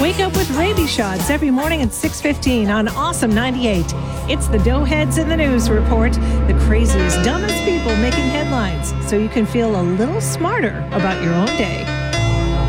Wake up with Raby Shots every morning at 6:15 on Awesome 98. It's the Doughheads in the News Report, the craziest, dumbest people making headlines, so you can feel a little smarter about your own day.